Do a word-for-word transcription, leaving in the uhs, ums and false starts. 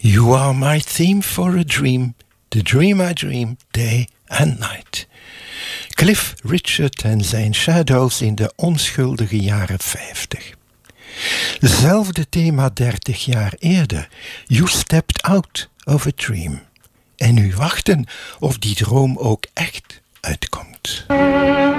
You are my theme for a dream, the dream I dream, day and night. Cliff Richard en zijn Shadows in de onschuldige jaren vijftig. Hetzelfde thema dertig jaar eerder. You stepped out of a dream. En nu wachten of die droom ook echt uitkomt.